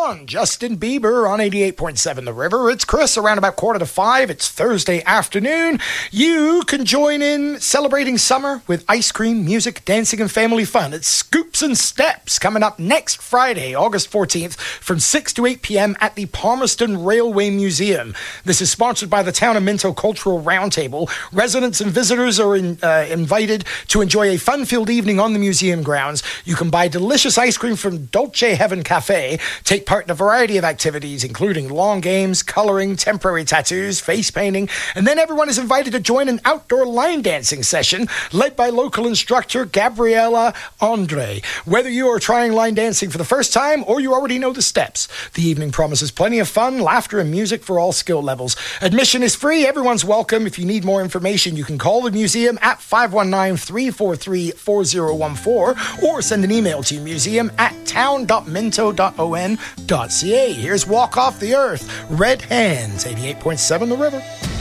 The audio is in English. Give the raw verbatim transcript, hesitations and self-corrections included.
on Justin Bieber on eighty-eight point seven The River. It's Chris around about quarter to five. It's Thursday afternoon. You can join in celebrating summer with ice cream, music, dancing, and family fun. It's Scoops and Steps coming up next Friday, August fourteenth from six to eight p.m. at the Palmerston Railway Museum. This is sponsored by the Town of Minto Cultural Roundtable. Residents and visitors are in, uh, invited to enjoy a fun-filled evening on the museum grounds. You can buy delicious ice cream from Dolce Heaven Cafe, take part in a variety of activities, including long games, coloring, temporary tattoos, face painting, and then everyone is invited to join an outdoor line dancing session led by local instructor Gabriella Andre. Whether you are trying line dancing for the first time or you already know the steps, the evening promises plenty of fun, laughter, and music for all skill levels. Admission is free. Everyone's welcome. If you need more information, you can call the museum at five one nine, three four three, four zero one four or send an email to museum at town dot minto dot o n dot c a. Here's Walk Off the Earth, Red Hands, eighty-eight point seven The River.